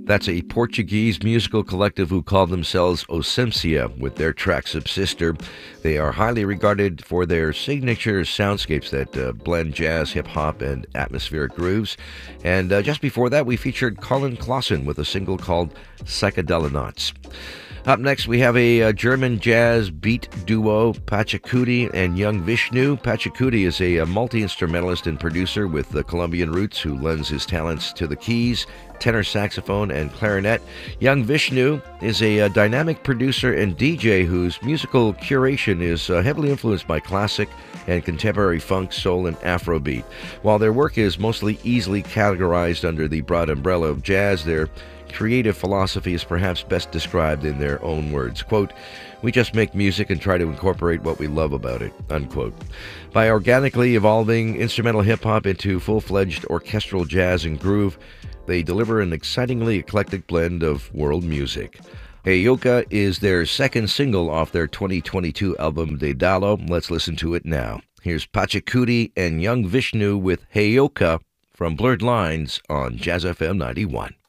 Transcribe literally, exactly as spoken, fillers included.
That's a Portuguese musical collective who call themselves Osimsia with their track Subsister. They are highly regarded for their signature soundscapes that uh, blend jazz, hip-hop, and atmospheric grooves. And uh, just before that, we featured Colin Clausen with a single called Psychedelinauts. Up next, we have a, uh German jazz beat duo, Pachacuti and Young Vishnu. Pachacuti is a, a multi-instrumentalist and producer with the Colombian roots who lends his talents to the keys, tenor saxophone, and clarinet. Young Vishnu is a, a dynamic producer and D J whose musical curation is uh, heavily influenced by classic and contemporary funk, soul, and Afrobeat. While their work is mostly easily categorized under the broad umbrella of jazz, their creative philosophy is perhaps best described in their own words. Quote, "We just make music and try to incorporate what we love about it," unquote. By organically evolving instrumental hip-hop into full-fledged orchestral jazz and groove, they deliver an excitingly eclectic blend of world music. Heyoka is their second single off their twenty twenty-two album Dedalo. Let's listen to it now. Here's Pachacuti and Young Vishnu with Heyoka from Blurred Lines on Jazz F M ninety-one.